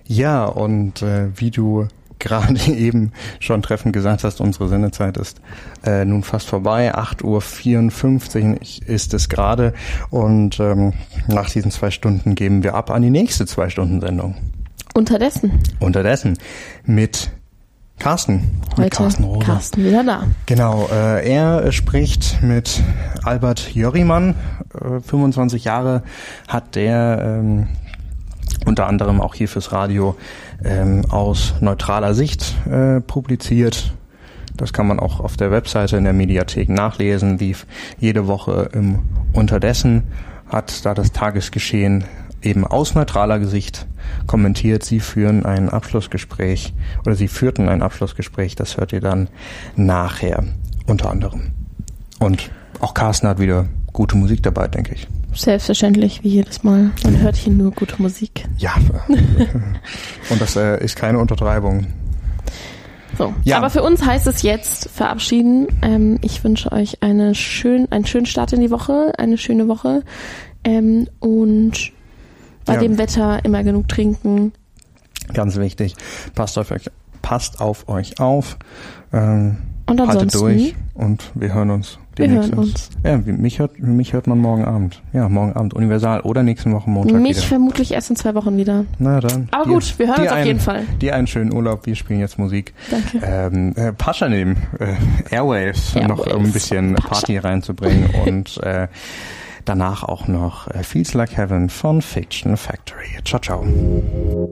Ja, und wie du gerade eben schon treffend gesagt hast, unsere Sendezeit ist nun fast vorbei. 8:54 Uhr ist es gerade und nach diesen 2 Stunden geben wir ab an die nächste 2-Stunden-Sendung. Unterdessen mit Carsten. Heute Carsten Rosa. Carsten wieder da. Genau, er spricht mit Albert Jörrimann. 25 Jahre hat der unter anderem auch hier fürs Radio aus neutraler Sicht publiziert. Das kann man auch auf der Webseite in der Mediathek nachlesen. Lief jede Woche im Unterdessen, hat da das Tagesgeschehen eben aus neutraler Sicht kommentiert. Sie führten ein Abschlussgespräch, das hört ihr dann nachher unter anderem. Und auch Carsten hat wieder gute Musik dabei, denke ich. Selbstverständlich, wie jedes Mal. Man hört hier nur gute Musik. Ja, und das ist keine Untertreibung. So, ja. Aber für uns heißt es jetzt verabschieden. Ich wünsche euch einen schönen Start in die Woche, eine schöne Woche. Und bei dem Wetter immer genug trinken. Ganz wichtig. Passt auf euch auf. Und ansonsten, haltet durch und wir hören uns. Wir hören uns. Ja, mich hört man morgen Abend. Ja, morgen Abend Universal oder nächsten Woche Montag Mich wieder. Vermutlich erst in 2 Wochen wieder. Na dann. Aber gut, wir hören uns auf jeden Fall. Dir einen schönen Urlaub. Wir spielen jetzt Musik. Danke. Pascha nehmen. Airwaves, noch um ein bisschen Party reinzubringen und danach auch noch Feels Like Heaven von Fiction Factory. Ciao, ciao.